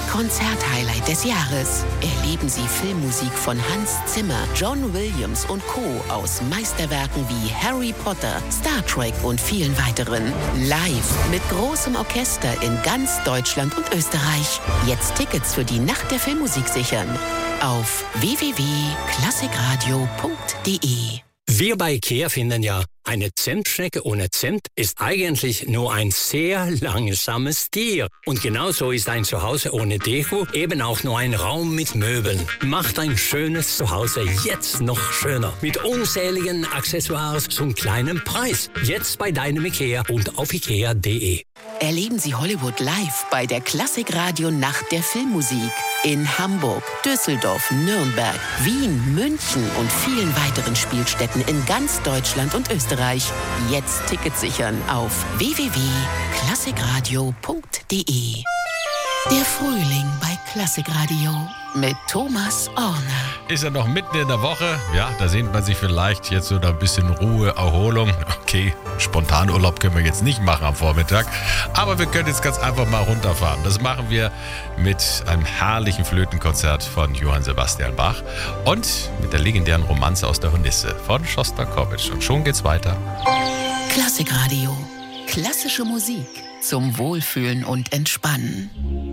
Konzerthighlight des Jahres. Erleben Sie Filmmusik von Hans Zimmer, John Williams und Co. aus Meisterwerken wie Harry Potter, Star Trek und vielen weiteren. Live mit großem Orchester in ganz Deutschland und Österreich. Jetzt Tickets für die Nacht der Filmmusik sichern. Auf www.klassikradio.de. Wir bei IKEA finden ja, eine Zentschnecke ohne Zimt ist eigentlich nur ein sehr langsames Tier. Und genauso ist ein Zuhause ohne Deko eben auch nur ein Raum mit Möbeln. Macht ein schönes Zuhause jetzt noch schöner. Mit unzähligen Accessoires zum kleinen Preis. Jetzt bei deinem IKEA und auf ikea.de. Erleben Sie Hollywood live bei der Klassikradio Nacht der Filmmusik. In Hamburg, Düsseldorf, Nürnberg, Wien, München und vielen weiteren Spielstätten in ganz Deutschland und Österreich. Jetzt Tickets sichern auf www.klassikradio.de. Der Frühling bei Klassikradio mit Thomas Orner. Ist ja noch mitten in der Woche. Ja, da sehnt man sich vielleicht jetzt so da ein bisschen Ruhe, Erholung. Okay, Spontanurlaub können wir jetzt nicht machen am Vormittag. Aber wir können jetzt ganz einfach mal runterfahren. Das machen wir mit einem herrlichen Flötenkonzert von Johann Sebastian Bach und mit der legendären Romanze aus der Hornisse von Schostakowitsch. Und schon geht's weiter. Klassikradio. Klassische Musik zum Wohlfühlen und Entspannen.